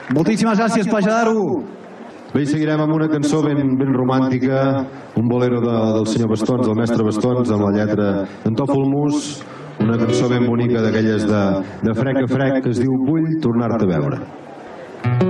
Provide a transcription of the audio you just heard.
Moltíssimes gràcies, Paja d'Aro. Bé, seguirem amb una cançó ben romàntica, un bolero del senyor Bastons, del mestre Bastons, amb la lletra d'en Tòfol, una cançó ben bonica d'aquelles de frec a frec que es diu Vull tornar-te a veure.